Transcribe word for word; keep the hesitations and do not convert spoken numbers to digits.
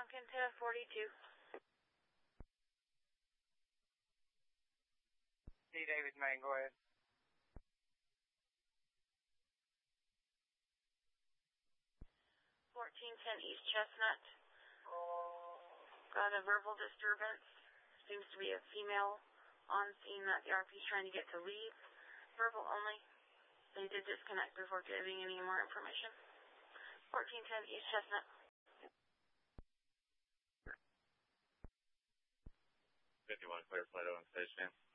Duncan to forty-two. Hey, David, Maine, go ahead. fourteen ten East Chestnut. Got a verbal disturbance. Seems to be a female on scene that the R P is trying to get to leave. Verbal only. They did disconnect before giving any more information. fourteen ten East Chestnut. fifty-one, clear flight Owen Station.